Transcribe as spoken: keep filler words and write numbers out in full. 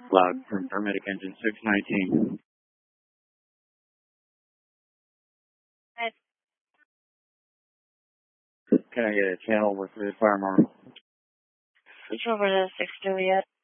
Loud from paramedic engine six nineteen. Can I get a channel with the fire marshal? Switch over to six Juliet.